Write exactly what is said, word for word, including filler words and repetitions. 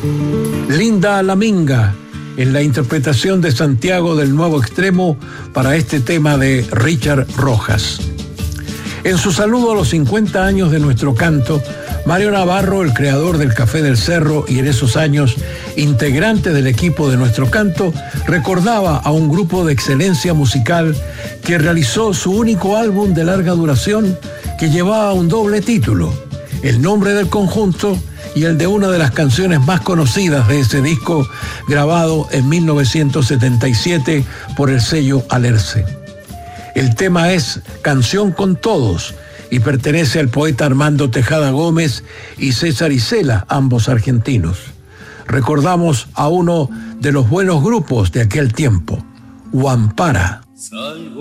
Linda la Minga, en la interpretación de Santiago del Nuevo Extremo para este tema de Richard Rojas. En su saludo a los cincuenta años de nuestro canto, Mario Navarro, el creador del Café del Cerro y en esos años integrante del equipo de nuestro canto, recordaba a un grupo de excelencia musical que realizó su único álbum de larga duración que llevaba un doble título, el nombre del conjunto y el de una de las canciones más conocidas de ese disco, grabado en mil novecientos setenta y siete por el sello Alerce. El tema es Canción con Todos y pertenece al poeta Armando Tejada Gómez y César Isela, ambos argentinos. Recordamos a uno de los buenos grupos de aquel tiempo, Huampara.